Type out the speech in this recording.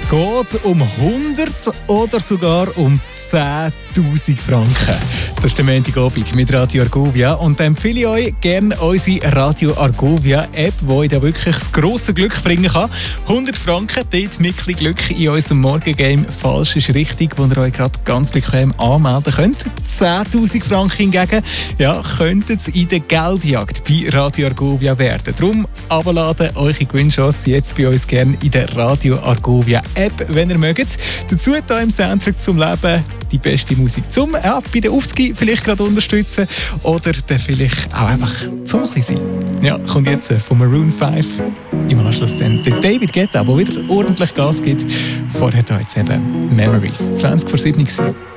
Geht es um 100 oder sogar um 10'000 Franken? Das ist der Montagabend mit Radio Argovia. Und dann empfehle ich euch gerne unsere Radio Argovia App, die euch da wirklich das grosse Glück bringen kann. 100 Franken, dort mit ein Glück in unserem Morgengame. Falsch ist richtig, wo ihr euch gerade ganz bequem anmelden könnt. 10'000 Franken hingegen, ja, könnten es in der Geldjagd bei Radio Argovia werden. Darum abladen eure Gewinnchance jetzt bei uns gerne in der Radio Argovia App, wenn ihr mögt. Dazu hier im Soundtrack zum Leben die beste Musik zum bei der Aufzüge vielleicht gerade unterstützen oder dann vielleicht auch einfach zum ein bisschen sein. Ja, kommt jetzt von Maroon 5 im Anschluss dann der David Guetta, der wieder ordentlich Gas gibt. Vorher da jetzt eben Memories, 20 vor 7 gewesen.